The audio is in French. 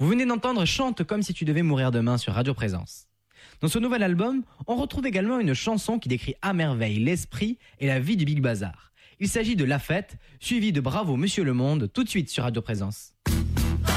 Vous venez d'entendre Chante comme si tu devais mourir demain sur Radio Présence. Dans ce nouvel album, on retrouve également une chanson qui décrit à merveille l'esprit et la vie du Big Bazar. Il s'agit de La Fête, suivi de Bravo Monsieur le Monde, tout de suite sur Radio Présence.